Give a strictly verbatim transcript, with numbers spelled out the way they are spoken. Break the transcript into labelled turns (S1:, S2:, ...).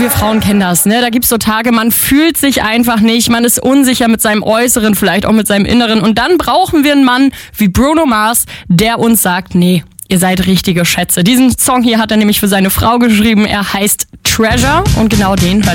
S1: wir Frauen kennen das, ne? Da gibt's so Tage, man fühlt sich einfach nicht, man ist unsicher mit seinem Äußeren, vielleicht auch mit seinem Inneren. Und dann brauchen wir einen Mann wie Bruno Mars, der uns sagt, nee, ihr seid richtige Schätze. Diesen Song hier hat er nämlich für seine Frau geschrieben. Er heißt Treasure und genau den hört